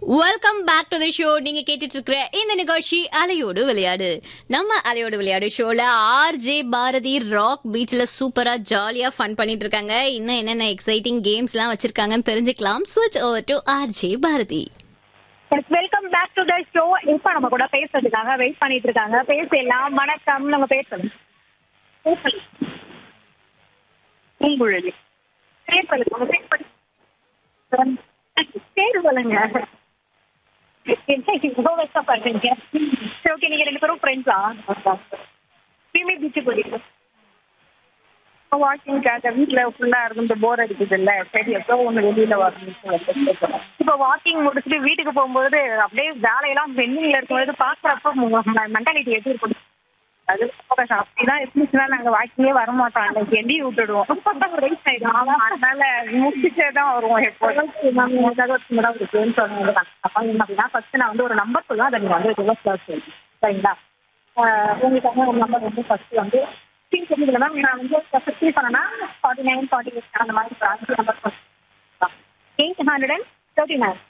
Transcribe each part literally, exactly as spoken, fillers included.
Welcome back to the show. நீங்க கேட்டுட்டு இருக்கிற இந்த நிகழ்ச்சி அலையோடு விளையாடு. நம்ம அலையோடு விளையாடு ஷோல ஆர்ஜே பாரதி ராக் பீச்ல சூப்பரா ஜாலியா ஃபன் பண்ணிட்டு இருக்காங்க. இன்னும் என்னென்ன எக்ஸைட்டிங் கேம்ஸ் எல்லாம் வச்சிருக்காங்கன்னு தெரிஞ்சுக்கலாம். ஸ்விட்ச் over to RJ Bharathi. Welcome back to the show. இப்ப நம்ம கூட பேசுறதுக்காக வெயிட் பண்ணிட்டு இருக்காங்க. பேசலாம். வணக்கம். நம்ம பேசணும். பூங்குழலி பேர் சொல்லுங்க. உங்க பேர் படி- பேர் சொல்லுங்க. இவ்வளோ கஷ்டப்படுறீங்க. சரி, ஓகே. நீங்க ரெண்டு பேரும் ஃப்ரெண்ட்ஸா? ஃபீமே பீச்சு போறீங்க. வாக்கிங்காக வீட்டுல ஃபுல்லா இருந்து போர் அடிக்குது இல்ல, சரி எப்போ ஒண்ணு வெளியில வரணும். இப்போ வாக்கிங் முடிச்சுட்டு வீட்டுக்கு போகும்போது அப்படியே வேலையெல்லாம் பெண்டிங்ல இருக்கும்போது பாக்குறப்ப மென்டாலிட்டி எப்படி இருக்கும்? அது ரொம்ப கஷ்டம். அப்படிதான் இருந்துச்சுன்னா நாங்க வாக்கிங்கே வர மாட்டோம், அன்னைக்கு எண்ணி விட்டுடுவோம். Right side. ஆமா. அதனால முடிச்சுட்டே தான் வருவோம் எப்போதும். மேம், உங்களுக்காக ஒரு சின்னதா ஒரு கேம் சொன்னீங்க. அப்ப நீங்க அப்படின்னா ஃபர்ஸ்ட் நான் வந்து ஒரு நம்பர் சொல்லுவேன், அதை நீங்க வந்து ரிவர்ஸ் கிளாஸ் சொல்லுங்க. சரிங்களா? ஆஹ் உங்களுக்காக ஒரு நம்பர் வந்து ஃபர்ஸ்ட் வந்து தெரியுதுல மேம். நான் வந்து ஃபிஃப்டி பண்ணனா ஃபார்ட்டி நைன் ஃபார்ட்டி எயிட் அந்த மாதிரி ஒரு அஞ்சு number eight hundred and thirty nine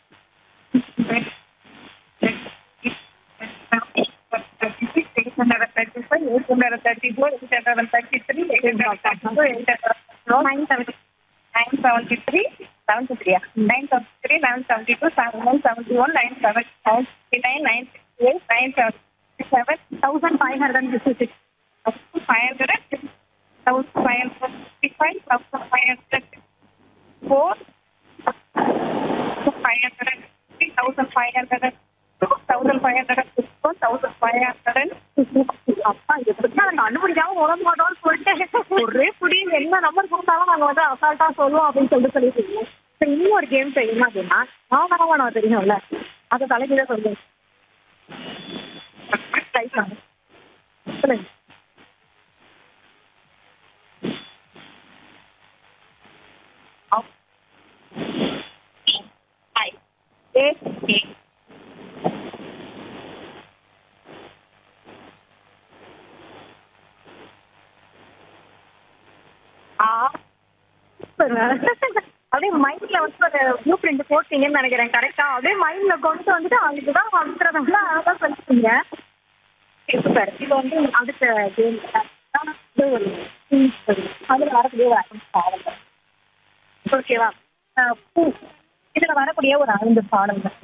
nine seventy nine seventy three seventy த்ரீயா nine seventy three nine seventy two seven nine seventy one nine seven seventy nine nine sixty eight nine seventy seven thousand five hundred and fifty six five hundred thousand five hundred fifty five thousand five hundred four five hundred fifty thousand five hundred thousand five hundred four thousand five hundred. அப்பா எப்படி நாங்க கண்டுபிடிக்காம உடம்பு மாட்டோம்னு சொல்லிட்டு ஒரே புடி என்ன number கொடுத்தாலும் நாங்க வந்து அசால்ட்டா சொல்லுவோம் அப்படின்னு சொல்லிட்டு சொல்லிட்டு இருக்கோம். சரி, இன்னும் ஒரு கேம் செய்யணும் அப்படின்னா ஆவணமா நான் தெரியும்ல, அதை தலைக்கீழ சொல்லுங்க. ட்ரை பண்ணுங்க. சொல்லுங்க. ஏ ஏ அப்படியே மைண்ட்ல வந்து ஒரு ப்ளூ பிரிண்ட் போட்டீங்கன்னு நினைக்கிறேன். கரெக்டா? அப்படியே மைண்ட்ல கொண்டு வந்துட்டு அதுக்கு தான் வந்துடுறதுல அதான் சொல்லிட்டீங்க. சார், இது வந்து அடுத்த கேம் அதுல வரக்கூடிய ஒரு ஐந்து பாடல்கள். ஓகேவா? பூ இதுல வரக்கூடிய ஒரு ஐந்து பாடல்கள்.